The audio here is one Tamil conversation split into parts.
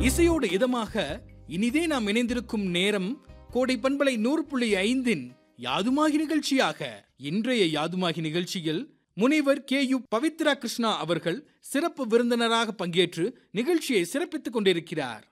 இசையோடு இதமாக இனிதே நாம் இணைந்திருக்கும் நேரம் கோடை பண்பலை 100.5 யாதுமாகி நிகழ்ச்சியாக. இன்றைய யாதுமாகி நிகழ்ச்சியில் முனைவர் KU பவித்ரா கிருஷ்ணா அவர்கள் சிறப்பு விருந்தினராக பங்கேற்று நிகழ்ச்சியை சிறப்பித்துக் கொண்டிருக்கிறார்.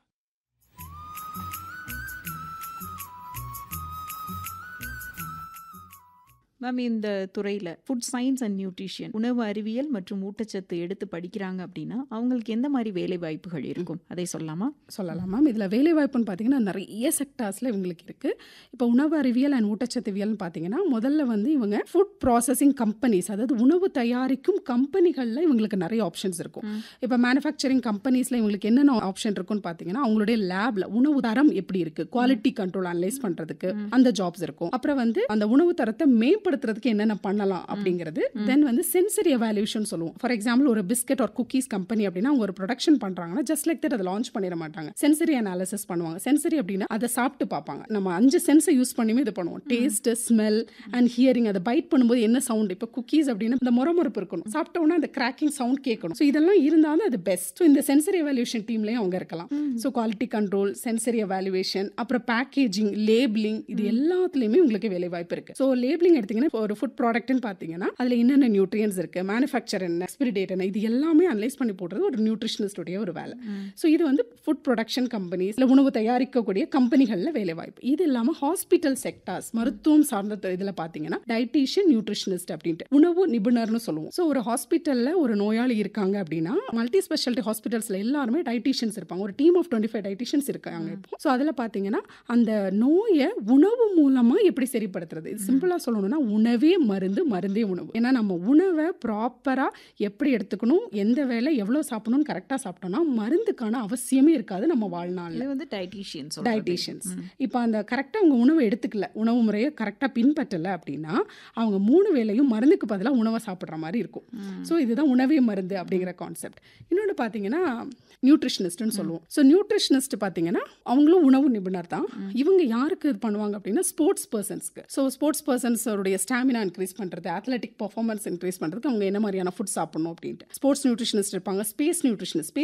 மேம், இந்த துறையில் ஃபுட் சயின்ஸ் அண்ட் நியூட்ரிஷன், உணவு அறிவியல் மற்றும் ஊட்டச்சத்து எடுத்து படிக்கிறாங்க அப்படின்னா அவங்களுக்கு எந்த மாதிரி வேலை வாய்ப்புகள் இருக்கும், அதை சொல்லலாமா? சொல்லலாம் மேம். இதில் வேலை வாய்ப்புன்னு பார்த்தீங்கன்னா நிறைய செக்டார்ஸில் இவங்களுக்கு இருக்குது. இப்போ உணவு அறிவியல் அண்ட் ஊட்டச்சத்துவியல்னு பார்த்தீங்கன்னா முதல்ல இவங்க ஃபுட் ப்ராசஸிங் கம்பெனிஸ், அதாவது உணவு தயாரிக்கும் கம்பெனிகளில் இவங்களுக்கு நிறைய ஆப்ஷன்ஸ் இருக்கும். இப்போ மேனுஃபேக்சரிங் கம்பெனிஸில் இவங்களுக்கு என்னென்ன ஆப்ஷன் இருக்குன்னு பார்த்தீங்கன்னா அவங்களுடைய லேபில் உணவு தரம் எப்படி இருக்குது, குவாலிட்டி கண்ட்ரோல் அனலைஸ் பண்ணுறதுக்கு அந்த ஜாப்ஸ் இருக்கும். அப்புறம் அந்த உணவு தரத்தை மேம்படுத்துறதுக்கு என்னென்ன பண்ணலாம் அப்படிங்கிறது. தென் சென்சரி எவாலுவேஷன் சொல்லுவோம். ஃபார் எக்ஸாம்பிள் ஒரு பிஸ்கெட் ஒரு குக்கீஸ் கம்பெனி அப்படின்னா அவங்க ஒரு ப்ரொடக்ஷன் பண்றாங்கன்னா ஜஸ்ட் லைக் தட் அதை லான்ச் பண்ணிட மாட்டாங்க. சென்சரி அனாலிசிஸ் பண்ணுவாங்க. சென்சரி அப்படின்னா அதை சாப்பிட்டு பார்ப்பாங்க. நம்ம 5 சென்ஸை யூஸ் பண்ணியுமே இது பண்ணுவோம். Taste, smell and hearing. அதை பைட் பண்ணும்போது என்ன சவுண்ட், இப்போ குக்கீஸ் அப்படின்னா இந்த மொரமொரப்பு இருக்கணும், சாப்பிட்டோன்னா அந்த கிராக்கிங் சவுண்ட் கேட்கணும். ஸோ இதெல்லாம் இருந்தாலும் அது பெஸ்ட். ஸோ இந்த சென்சரி எவாலுவேஷன் டீம்லயும் அவங்க இருக்கலாம். So quality control, sensory evaluation, அப்புறம் பேக்கேஜிங், லேபிளிங், இது எல்லாத்துலயுமே உங்களுக்கு வேலை வாய்ப்பு இருக்கு. ஸோ லேபிளிங் எடுத்தீங்கன்னா ஒரு ஃபுட் ப்ராடக்ட்னு பார்த்தீங்கன்னா அதில் என்னென்ன நியூட்ரியன்ஸ் இருக்கு, மேனுஃபேக்சர் என்ன, எக்ஸ்பிரி டேட் என்ன, இது எல்லாமே அனலைஸ் பண்ணி போடுறது ஒரு நியூட்ரிஷனிஸ்டுடைய ஒரு வேலை. ஸோ இது ஃபுட் ப்ரொடக்ஷன் கம்பெனிஸ், இல்லை உணவு தயாரிக்கக்கூடிய கம்பெனிகளில் வேலை வாய்ப்பு. இது இல்லாமல் ஹாஸ்பிட்டல் செக்டார்ஸ், மருத்துவம் சார்ந்த இதில் பார்த்தீங்கன்னா டயட்டீஷியன், நியூட்ரிஷனிஸ்ட் அப்படின்ட்டு உணவு நிபுணர்னு சொல்லுவோம். ஸோ ஒரு ஹாஸ்பிட்டலில் ஒரு நோயாளி இருக்காங்க அப்படின்னா மல்டி ஸ்பெஷாலிட்டி ஹாஸ்பிட்டல்ஸில் எல்லாருமே டயட்டீஷியன்ஸ் இருப்பாங்க. ஒரு டீம் ஆஃப் 25 டயட்டீஷியன்ஸ் இருக்காங்க இப்போ. ஸோ அதில் பார்த்தீங்கன்னா அந்த நோயை உணவு மூலமாக எப்படி சரிப்படுத்துறது, இது சிம்பிளாக சொல்லணும்னா உணவே மருந்து, மருந்தே உணவு. ஏன்னா நம்ம உணவை ப்ராப்பராக எப்படி எடுத்துக்கணும், எந்த வேலை எவ்வளோ சாப்பிடணும்னு கரெக்டாக சாப்பிட்டோம்னா மருந்துக்கான அவசியமே இருக்காது நம்ம வாழ்நாளில். டயட்டீஷியன்ஸ் இப்போ அந்த கரெக்டாக அவங்க உணவை எடுத்துக்கல, உணவு முறையை கரெக்டாக பின்பற்றலை அப்படின்னா அவங்க 3 வேளையும் மருந்துக்கு பதிலாக உணவை சாப்பிட்ற மாதிரி இருக்கும். ஸோ இதுதான் உணவே மருந்து அப்படிங்கிற கான்செப்ட். இன்னொன்று பார்த்தீங்கன்னா நியூட்ரிஷனிஸ்ட்னு சொல்லுவோம். ஸோ நியூட்ரிஷனிஸ்ட் பார்த்தீங்கன்னா அவங்களும் உணவு நிபுணர் தான். இவங்க யாருக்கு இது பண்ணுவாங்க அப்படின்னா sports பர்சன்ஸ்க்கு. So sports பர்சன்ஸோடைய stamina increase பண்ணுறது, அத்லெட்டிக் பர்ஃபார்மன்ஸ் இன்க்ரீஸ் பண்ணுறதுக்கு அவங்க என்ன மாதிரியான ஃபுட் சாப்பிடணும் அப்படின்ட்டு ஸ்போர்ட்ஸ் நியூட்ரிஷனிஸ்ட் இருப்பாங்க. Space nutritionist